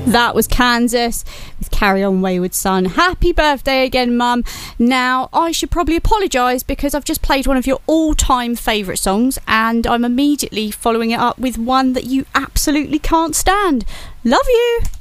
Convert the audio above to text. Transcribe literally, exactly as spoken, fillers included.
That was Kansas with Carry On Wayward Son. Happy birthday again, Mum. Now, I should probably apologise because I've just played one of your all-time favourite songs and I'm immediately following it up with one that you absolutely can't stand. Love you!